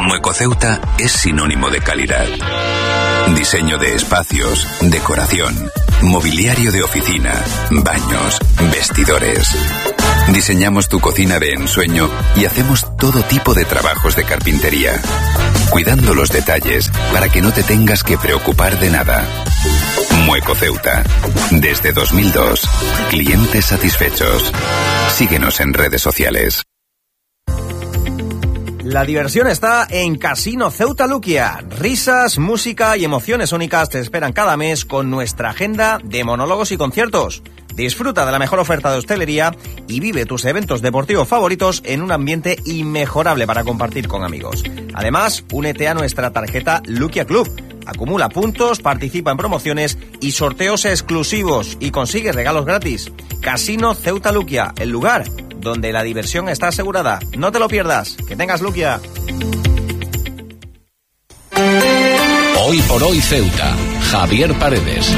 Mueco Ceuta es sinónimo de calidad. Diseño de espacios, decoración, mobiliario de oficina, baños, vestidores. Diseñamos tu cocina de ensueño y hacemos todo tipo de trabajos de carpintería, cuidando los detalles para que no te tengas que preocupar de nada. Mueco Ceuta. Desde 2002. Clientes satisfechos. Síguenos en redes sociales. La diversión está en Casino Ceuta Luquia. Risas, música y emociones únicas te esperan cada mes con nuestra agenda de monólogos y conciertos. Disfruta de la mejor oferta de hostelería y vive tus eventos deportivos favoritos en un ambiente inmejorable para compartir con amigos. Además, únete a nuestra tarjeta Luquia Club. Acumula puntos, participa en promociones y sorteos exclusivos y consigue regalos gratis. Casino Ceuta Luquia, el lugar donde la diversión está asegurada. No te lo pierdas. Que tengas Luquia. Hoy por hoy Ceuta. Javier Paredes.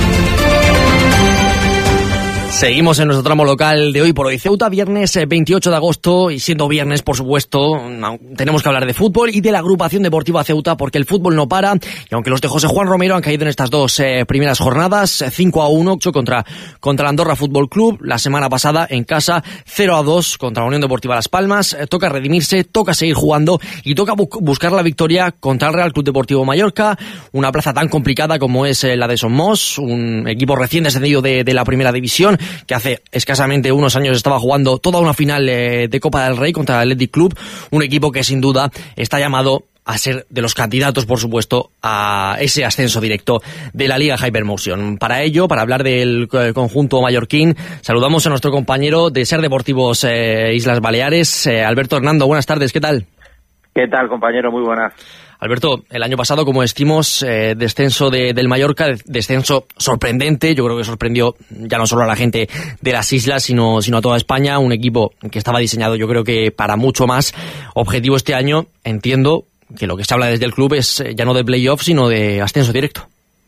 Seguimos en nuestro tramo local de Hoy por Hoy Ceuta, viernes 28 de agosto, y siendo viernes, por supuesto, tenemos que hablar de fútbol y de la agrupación deportiva Ceuta, porque el fútbol no para, y aunque los de José Juan Romero han caído en estas dos primeras jornadas, 5-1 contra la Andorra Fútbol Club, la semana pasada en casa, 0-2 contra la Unión Deportiva Las Palmas, toca redimirse, toca seguir jugando y toca buscar la victoria contra el Real Club Deportivo Mallorca, una plaza tan complicada como es la de Somos, un equipo recién descendido de la primera división, que hace escasamente unos años estaba jugando toda una final de Copa del Rey contra el Athletic Club, un equipo que sin duda está llamado a ser de los candidatos, por supuesto, a ese ascenso directo de la Liga Hypermotion. Para ello, para hablar del conjunto mallorquín, saludamos a nuestro compañero de Ser Deportivos Islas Baleares, Alberto Hernando. Buenas tardes, ¿qué tal? ¿Qué tal, compañero? Muy buenas. Alberto, el año pasado, como decimos, descenso del Mallorca, descenso sorprendente. Yo creo que sorprendió ya no solo a la gente de las islas, sino a toda España. Un equipo que estaba diseñado, yo creo que para mucho más. Objetivo este año, entiendo que lo que se habla desde el club es ya no de playoff, sino de ascenso directo.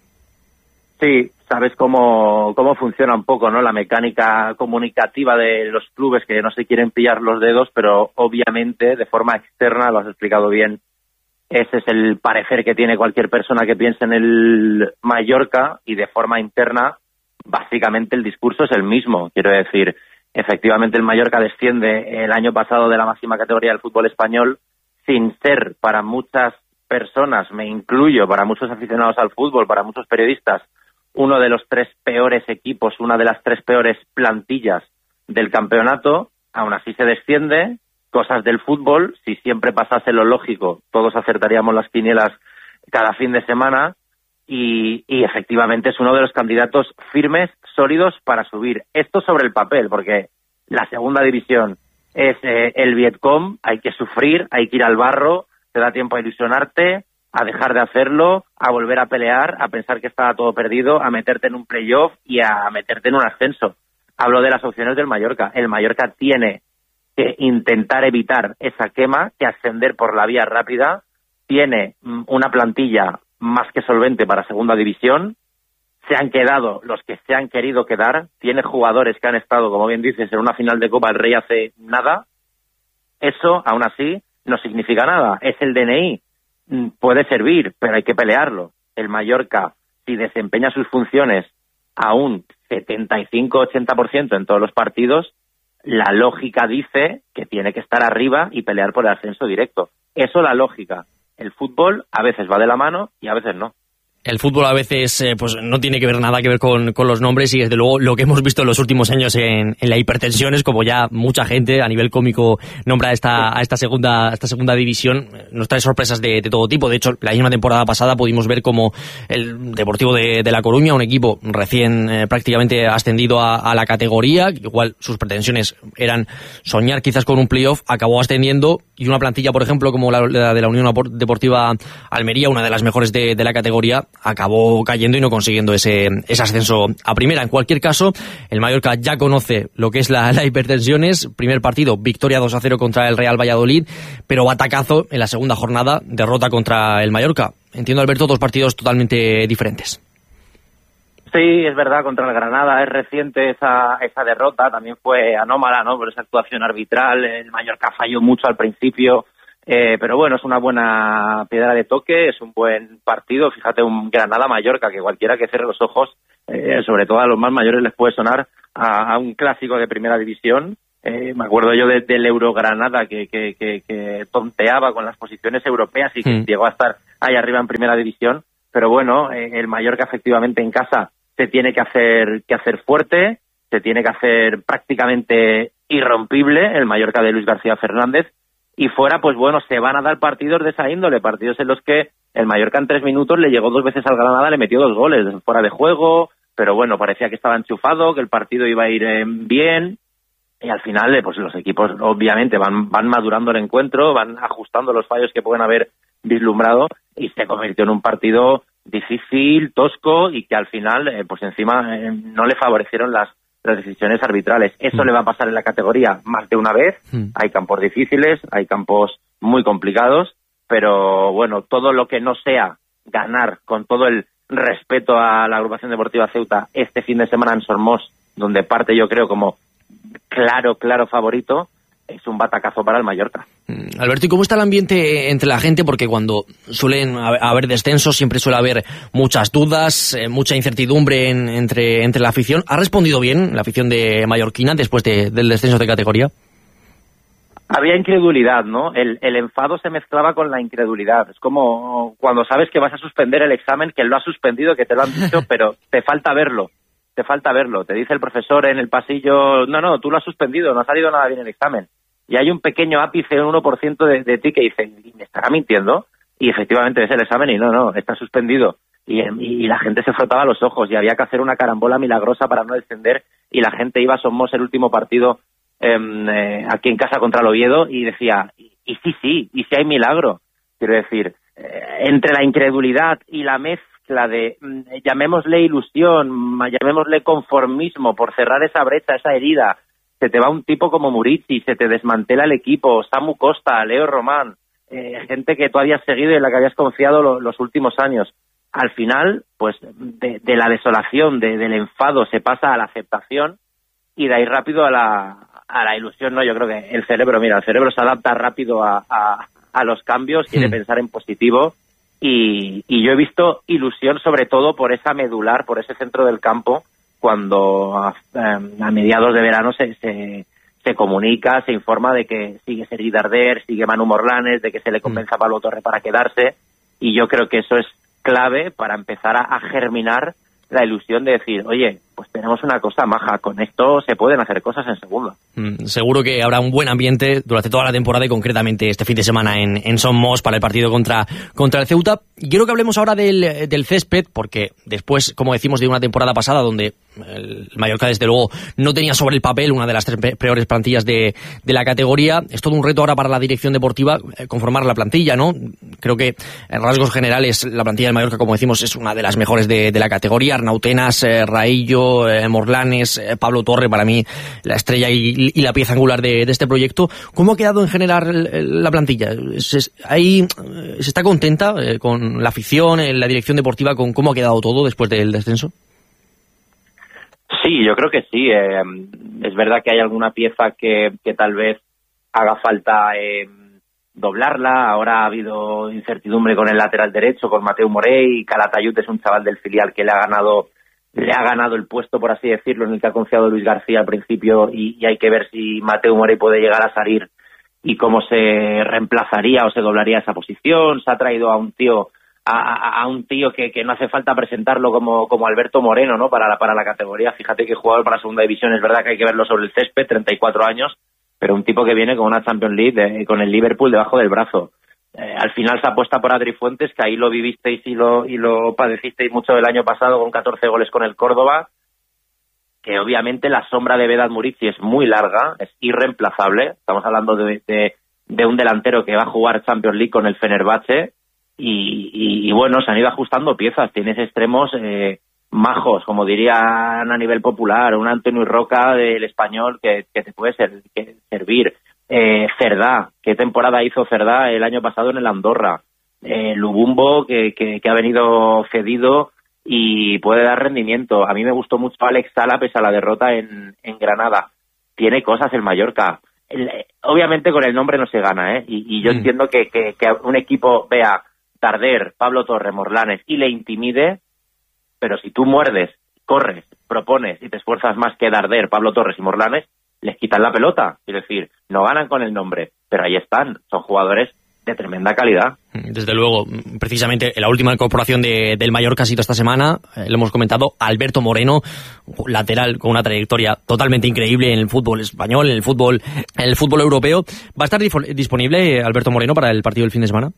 Sí, sabes cómo funciona un poco, ¿no? La mecánica comunicativa de los clubes, que no se quieren pillar los dedos, pero obviamente de forma externa, lo has explicado bien. Ese es el parecer que tiene cualquier persona que piense en el Mallorca, y de forma interna, básicamente el discurso es el mismo. Quiero decir, efectivamente el Mallorca desciende el año pasado de la máxima categoría del fútbol español, sin ser para muchas personas, me incluyo, para muchos aficionados al fútbol, para muchos periodistas, uno de los 3 peores equipos, una de las 3 peores plantillas del campeonato. Aún así se desciende. Cosas del fútbol, si siempre pasase lo lógico, todos acertaríamos las quinielas cada fin de semana, y efectivamente es uno de los candidatos firmes, sólidos para subir. Esto sobre el papel, porque la segunda división es el Vietcom, hay que sufrir, hay que ir al barro, te da tiempo a ilusionarte, a dejar de hacerlo, a volver a pelear, a pensar que estaba todo perdido, a meterte en un playoff y a meterte en un ascenso. Hablo de las opciones del Mallorca. El Mallorca tiene que intentar evitar esa quema, que ascender por la vía rápida. Tiene una plantilla más que solvente para segunda división. Se han quedado los que se han querido quedar. Tiene jugadores que han estado, como bien dices, en una final de Copa del Rey hace nada. Eso, aún así, no significa nada. Es el DNI. Puede servir, pero hay que pelearlo. El Mallorca, si desempeña sus funciones a un 75-80% en todos los partidos, la lógica dice que tiene que estar arriba y pelear por el ascenso directo. Eso la lógica. El fútbol a veces va de la mano y a veces no. El fútbol a veces pues no tiene que ver nada que ver con los nombres, y desde luego lo que hemos visto en los últimos años en la hipertensión es como ya mucha gente a nivel cómico nombra a esta segunda división. Nos trae sorpresas de todo tipo. De hecho, la misma temporada pasada pudimos ver como el Deportivo de La Coruña, un equipo recién prácticamente ascendido a la categoría, igual sus pretensiones eran soñar quizás con un playoff, acabó ascendiendo, y una plantilla, por ejemplo, como la de la Unión Deportiva Almería, una de las mejores de la categoría, acabó cayendo y no consiguiendo ese ascenso a primera. En cualquier caso, el Mallorca ya conoce lo que es la hipertensión. Primer partido, victoria 2-0 contra el Real Valladolid, pero batacazo en la segunda jornada, derrota contra el Mallorca. Entiendo, Alberto, 2 partidos totalmente diferentes. Sí, es verdad, contra el Granada es reciente esa derrota, también fue anómala, ¿no?, por esa actuación arbitral. El Mallorca falló mucho al principio, Pero bueno, es una buena piedra de toque, es un buen partido. Fíjate, un Granada-Mallorca, que cualquiera que cierre los ojos, sobre todo a los más mayores, les puede sonar a un clásico de primera división. Me acuerdo yo del Euro-Granada que tonteaba con las posiciones europeas y que llegó a estar ahí arriba en primera división. Pero bueno, el Mallorca efectivamente en casa se tiene que hacer fuerte, se tiene que hacer prácticamente irrompible, el Mallorca de Luis García Fernández. Y fuera, pues bueno, se van a dar partidos de esa índole, partidos en los que el Mallorca en 3 minutos le llegó 2 veces al Granada, le metió 2 goles fuera de juego, pero bueno, parecía que estaba enchufado, que el partido iba a ir bien, y al final, pues los equipos obviamente van madurando el encuentro, van ajustando los fallos que pueden haber vislumbrado, y se convirtió en un partido difícil, tosco, y que al final, pues encima no le favorecieron las decisiones arbitrales. Eso le va a pasar en la categoría más de una vez. Hay campos difíciles, hay campos muy complicados, pero bueno, todo lo que no sea ganar con todo el respeto a la agrupación deportiva Ceuta este fin de semana en Somos, donde parte yo creo como claro favorito, es un batacazo para el Mallorca. Alberto, ¿y cómo está el ambiente entre la gente? Porque cuando suelen haber descensos siempre suele haber muchas dudas, mucha incertidumbre entre la afición. ¿Ha respondido bien la afición de mallorquina después del descenso de categoría? Había incredulidad, ¿no? El enfado se mezclaba con la incredulidad. Es como cuando sabes que vas a suspender el examen, que lo has suspendido, que te lo han dicho, pero te falta verlo. Te dice el profesor en el pasillo, no, tú lo has suspendido, no ha salido nada bien el examen. Y hay un pequeño ápice, un 1% de ti que dice, ¿me estará mintiendo? Y efectivamente ves el examen y no, está suspendido. Y la gente se frotaba los ojos y había que hacer una carambola milagrosa para no descender, y la gente iba a Somos el último partido aquí en casa contra el Oviedo y decía, y sí hay milagro. Quiero decir, entre la incredulidad y la mezcla de, llamémosle ilusión, llamémosle conformismo por cerrar esa brecha, esa herida, se te va un tipo como Murici, se te desmantela el equipo, Samu Costa, Leo Román, gente que tú habías seguido y en la que habías confiado los últimos años. Al final, pues de la desolación, del enfado, se pasa a la aceptación y de ahí rápido a la ilusión, ¿no? Yo creo que el cerebro se adapta rápido a los cambios, quiere pensar en positivo, y yo he visto ilusión sobre todo por esa medular, por ese centro del campo, cuando a mediados de verano se comunica, se informa de que sigue Sergi Darder, sigue Manu Morlanes, de que se le convence a Pablo Torre para quedarse, y yo creo que eso es clave para empezar a germinar la ilusión de decir, oye, pues tenemos una cosa maja, con esto se pueden hacer cosas en segunda. Seguro que habrá un buen ambiente durante toda la temporada y concretamente este fin de semana en Somos para el partido contra el Ceuta. Quiero que hablemos ahora del césped, porque después, como decimos, de una temporada pasada donde el Mallorca desde luego no tenía sobre el papel una de las 3 peores plantillas de la categoría, es todo un reto ahora para la dirección deportiva conformar la plantilla, ¿no? Creo que en rasgos generales la plantilla del Mallorca, como decimos, es una de las mejores de la categoría. Arnautenas, Raillo, Morlanes, Pablo Torre, para mí la estrella y la pieza angular de este proyecto. ¿Cómo ha quedado en general la plantilla? ¿Se está contenta con la afición, la dirección deportiva, con cómo ha quedado todo después del descenso? Sí, yo creo que sí. Es verdad que hay alguna pieza que tal vez haga falta doblarla. Ahora ha habido incertidumbre con el lateral derecho, con Mateu Morey. Calatayud es un chaval del filial que le ha ganado el puesto, por así decirlo, en el que ha confiado Luis García al principio, y hay que ver si Mateu Morey puede llegar a salir y cómo se reemplazaría o se doblaría esa posición. Se ha traído a un tío que no hace falta presentarlo como Alberto Moreno, ¿no? Para la categoría. Fíjate que jugador para segunda división, es verdad que hay que verlo sobre el césped, 34 años, pero un tipo que viene con una Champions League con el Liverpool debajo del brazo. Al final se apuesta por Adri Fuentes, que ahí lo vivisteis y lo padecisteis mucho el año pasado con 14 goles con el Córdoba, que obviamente la sombra de Vedat Murici es muy larga, es irreemplazable. Estamos hablando de un delantero que va a jugar Champions League con el Fenerbahce, y bueno, se han ido ajustando piezas. Tienes extremos majos, como dirían a nivel popular, un Antonio Roca del Español que te puede servir. Cerdá, ¿qué temporada hizo Cerdá el año pasado en el Andorra? Lubumbo, que ha venido cedido y puede dar rendimiento. A mí me gustó mucho Alex Sala pese a la derrota en Granada. Tiene cosas el Mallorca. obviamente con el nombre no se gana, ¿eh? Y yo entiendo que un equipo vea Darder, Pablo Torre, Morlanes y le intimide, pero si tú muerdes, corres, propones y te esfuerzas más que Darder, Pablo Torres y Morlanes, les quitan la pelota. Es decir, no ganan con el nombre, pero ahí están, son jugadores de tremenda calidad. Desde luego, precisamente la última incorporación del Mallorca ha sido esta semana, lo hemos comentado, Alberto Moreno, lateral con una trayectoria totalmente increíble en el fútbol español, en el fútbol europeo. ¿Va a estar disponible Alberto Moreno para el partido del fin de semana?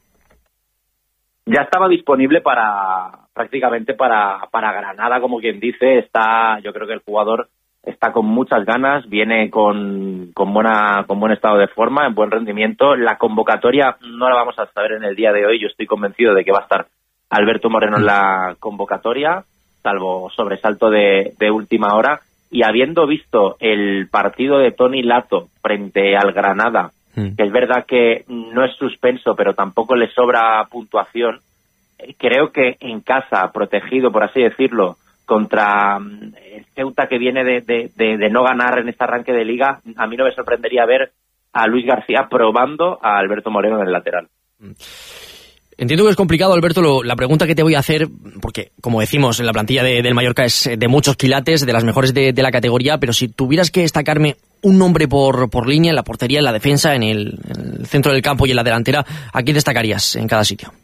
Ya estaba disponible prácticamente para Granada, como quien dice. Yo creo que el jugador está con muchas ganas, viene con buen estado de forma, en buen rendimiento. La convocatoria no la vamos a saber en el día de hoy. Yo estoy convencido de que va a estar Alberto Moreno en la convocatoria, salvo sobresalto de última hora. Y habiendo visto el partido de Toni Lato frente al Granada, que es verdad que no es suspenso, pero tampoco le sobra puntuación, creo que en casa, protegido, por así decirlo, contra el Ceuta, que viene de no ganar en este arranque de liga, a mí no me sorprendería ver a Luis García probando a Alberto Moreno en el lateral. Entiendo que es complicado, Alberto, la pregunta que te voy a hacer, porque, como decimos, la plantilla del Mallorca es de muchos quilates, de las mejores de la categoría, pero si tuvieras que destacarme un nombre por línea, en la portería, en la defensa, en el centro del campo y en la delantera, ¿a quién destacarías en cada sitio?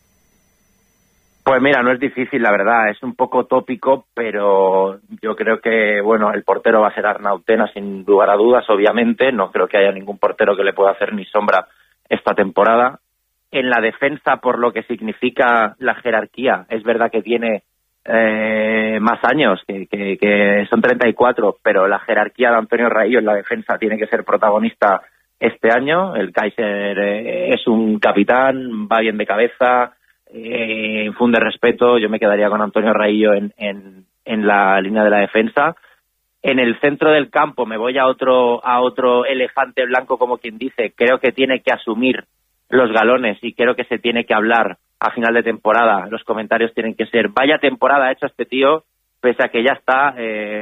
Pues mira, no es difícil, la verdad, es un poco tópico, pero yo creo que, bueno, el portero va a ser Arnau Tena, sin lugar a dudas, obviamente. No creo que haya ningún portero que le pueda hacer ni sombra esta temporada. En la defensa, por lo que significa la jerarquía, es verdad que tiene más años, que son 34, pero la jerarquía de Antonio Raillo en la defensa tiene que ser protagonista este año. El Kaiser es un capitán, va bien de cabeza, infunde respeto. Yo me quedaría con Antonio Raillo en la línea de la defensa. En el centro del campo me voy a otro elefante blanco, como quien dice. Creo que tiene que asumir los galones y creo que se tiene que hablar a final de temporada. Los comentarios tienen que ser: vaya temporada ha hecho este tío, pese a que ya está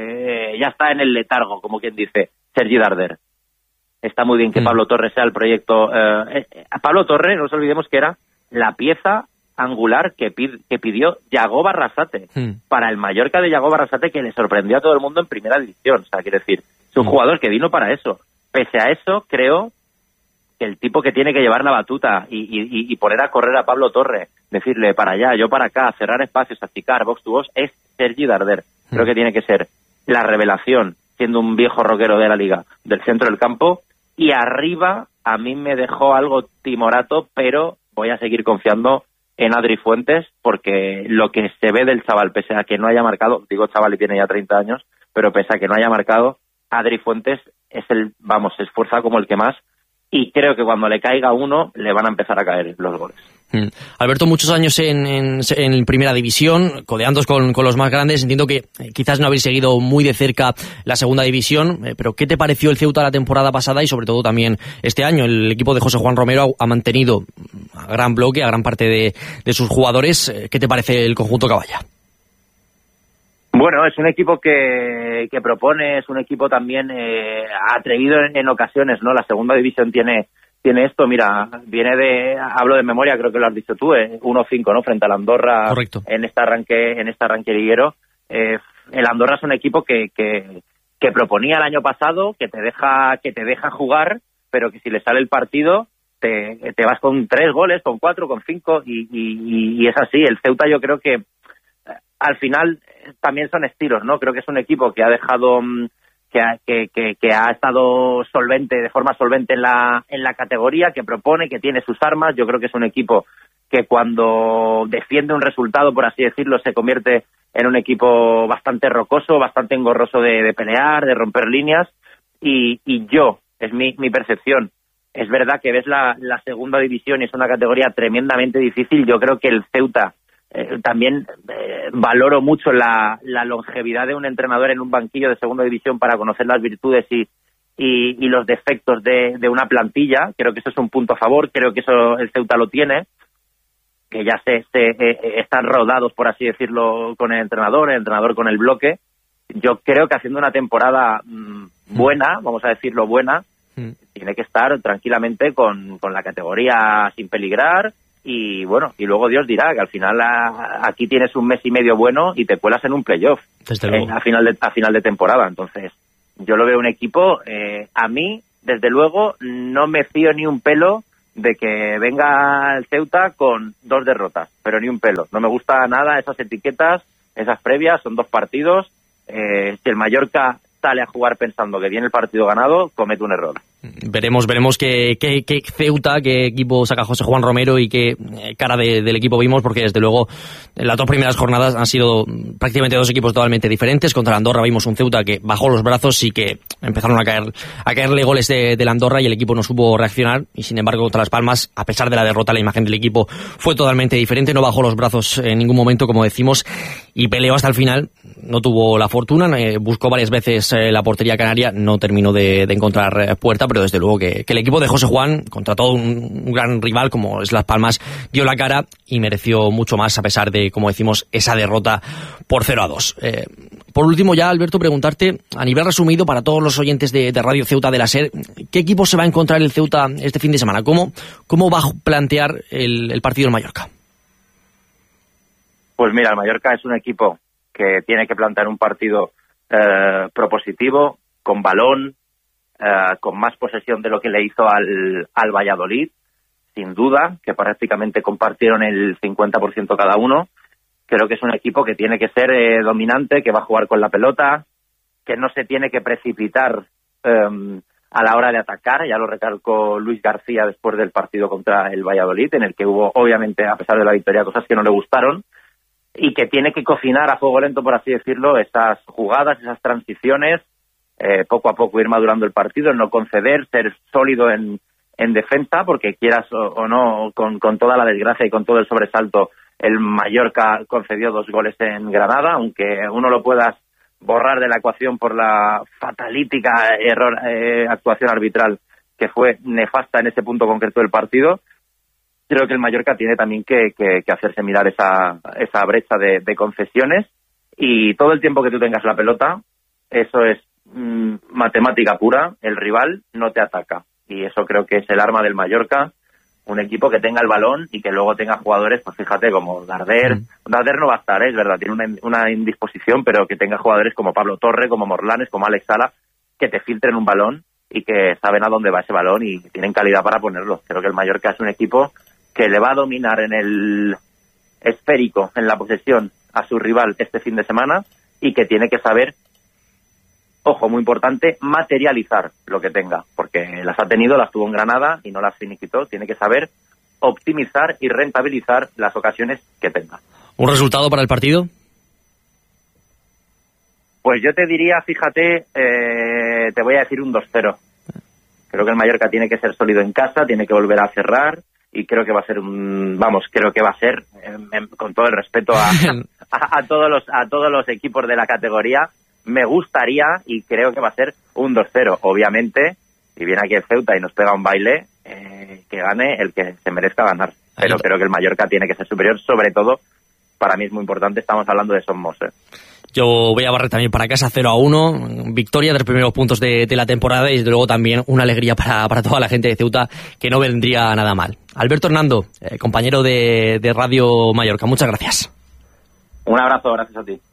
en el letargo, como quien dice, Sergi Darder. Está muy bien que Pablo Torre sea el proyecto. Pablo Torre, no nos olvidemos que era la pieza angular que pidió Yago Barrasate para el Mallorca de Yago Barrasate, que le sorprendió a todo el mundo en primera división. O sea, quiere decir, es un jugador que vino para eso. Pese a eso, creo que el tipo que tiene que llevar la batuta y poner a correr a Pablo Torre, decirle para allá, yo para acá, cerrar espacios, achicar, box to box, es Sergi Darder. Creo que tiene que ser la revelación, siendo un viejo rockero de la liga, del centro del campo. Y arriba, a mí me dejó algo timorato, pero voy a seguir confiando en Adri Fuentes, porque lo que se ve del chaval, pese a que no haya marcado, digo chaval y tiene ya 30 años, pero pese a que no haya marcado, Adri Fuentes se esfuerza como el que más, y creo que cuando le caiga uno, le van a empezar a caer los goles. Alberto, muchos años en primera división, codeándoos con los más grandes. Entiendo que quizás no habéis seguido muy de cerca la segunda división, pero ¿qué te pareció el Ceuta la temporada pasada y sobre todo también este año? El equipo de José Juan Romero ha mantenido a gran bloque, a gran parte de sus jugadores. ¿Qué te parece el conjunto caballa? Bueno, es un equipo que propone, es un equipo también atrevido en ocasiones, ¿no? La segunda división tiene esto, mira, hablo de memoria, creo que lo has dicho tú, 1-5, ¿no? Frente al Andorra. Correcto. En este arranque liguero. El Andorra es un equipo que proponía el año pasado, que te deja jugar, pero que si le sale el partido te vas con 3 goles, con 4, con 5 y es así. El Ceuta, yo creo que al final también son estilos, ¿no? Creo que es un equipo que ha dejado que ha estado de forma solvente en la categoría, que propone, que tiene sus armas. Yo creo que es un equipo que cuando defiende un resultado, por así decirlo, se convierte en un equipo bastante rocoso, bastante engorroso de pelear, de romper líneas, y yo, es mi percepción. Es verdad que ves la segunda división y es una categoría tremendamente difícil. Yo creo que el Ceuta también valoro mucho la longevidad de un entrenador en un banquillo de segunda división para conocer las virtudes y los defectos de una plantilla. Creo que eso es un punto a favor, creo que eso el Ceuta lo tiene, que ya están rodados, por así decirlo, con el entrenador con el bloque. Yo creo que haciendo una temporada buena, vamos a decirlo buena, Tiene que estar tranquilamente con la categoría sin peligrar y bueno, y luego Dios dirá que al final aquí tienes un mes y medio bueno y te cuelas en un playoff a final de temporada. Entonces yo lo veo un equipo, a mí desde luego no me fío ni un pelo de que venga el Ceuta con 2 derrotas, pero ni un pelo. No me gusta nada esas etiquetas, esas previas, son 2 partidos. Si el Mallorca sale a jugar pensando que viene el partido ganado, comete un error. Veremos qué Ceuta, qué equipo saca José Juan Romero y qué cara del equipo vimos, porque desde luego las 2 primeras jornadas han sido prácticamente 2 equipos totalmente diferentes. Contra la Andorra vimos un Ceuta que bajó los brazos y que empezaron a caerle goles de la Andorra y el equipo no supo reaccionar, y sin embargo contra Las Palmas, a pesar de la derrota, la imagen del equipo fue totalmente diferente, no bajó los brazos en ningún momento, como decimos, y peleó hasta el final. No tuvo la fortuna, buscó varias veces la portería canaria, no terminó de encontrar puerta, pero desde luego que el equipo de José Juan, contra todo un gran rival como es Las Palmas, dio la cara y mereció mucho más a pesar de, como decimos, esa derrota por 0-2. Por último ya, Alberto, preguntarte, a nivel resumido para todos los oyentes de Radio Ceuta de la SER, ¿qué equipo se va a encontrar el Ceuta este fin de semana? ¿Cómo va a plantear el partido en Mallorca? Pues mira, el Mallorca es un equipo que tiene que plantear un partido propositivo, con balón, con más posesión de lo que le hizo al Valladolid, sin duda, que prácticamente compartieron el 50% cada uno. Creo que es un equipo que tiene que ser dominante, que va a jugar con la pelota, que no se tiene que precipitar a la hora de atacar. Ya lo recalcó Luis García después del partido contra el Valladolid, en el que hubo, obviamente, a pesar de la victoria, cosas que no le gustaron, y que tiene que cocinar a fuego lento, por así decirlo, esas jugadas, esas transiciones, poco a poco ir madurando el partido, no conceder, ser sólido en defensa, porque quieras o no, con toda la desgracia y con todo el sobresalto, el Mallorca concedió 2 goles en Granada, aunque uno lo puedas borrar de la ecuación por la fatalítica actuación arbitral que fue nefasta en ese punto concreto del partido. Creo que el Mallorca tiene también que hacerse mirar esa brecha de concesiones, y todo el tiempo que tú tengas la pelota, eso es matemática pura, el rival no te ataca, y eso creo que es el arma del Mallorca, un equipo que tenga el balón y que luego tenga jugadores, pues fíjate, como Darder. Darder no va a estar, es verdad, tiene una indisposición, pero que tenga jugadores como Pablo Torre, como Morlanes, como Alex Sala, que te filtren un balón y que saben a dónde va ese balón y tienen calidad para ponerlo. Creo que el Mallorca es un equipo que le va a dominar en el esférico, en la posesión, a su rival este fin de semana, y que tiene que saber, ojo, muy importante, materializar lo que tenga, porque las ha tenido, las tuvo en Granada y no las finiquitó. Tiene que saber optimizar y rentabilizar las ocasiones que tenga. ¿Un resultado para el partido? Pues yo te diría, fíjate, te voy a decir un 2-0. Creo que el Mallorca tiene que ser sólido en casa, tiene que volver a cerrar, y creo que va a ser con todo el respeto a todos los equipos de la categoría, me gustaría, y creo que va a ser un 2-0. Obviamente, si viene aquí el Ceuta y nos pega un baile, que gane el que se merezca ganar. Pero creo que el Mallorca tiene que ser superior, sobre todo, para mí es muy importante, estamos hablando de Son Moser. Yo voy a barrer también para casa, 0-1, victoria de los primeros puntos de la temporada, y desde luego también una alegría para toda la gente de Ceuta, que no vendría nada mal. Alberto Hernando, compañero de Radio Mallorca, muchas gracias. Un abrazo, gracias a ti.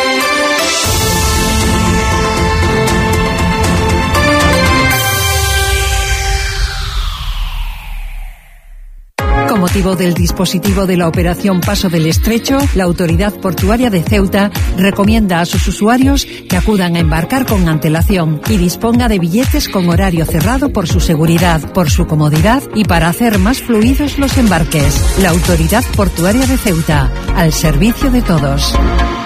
Con motivo del dispositivo de la Operación Paso del Estrecho, la Autoridad Portuaria de Ceuta recomienda a sus usuarios que acudan a embarcar con antelación y disponga de billetes con horario cerrado por su seguridad, por su comodidad y para hacer más fluidos los embarques. La Autoridad Portuaria de Ceuta, al servicio de todos.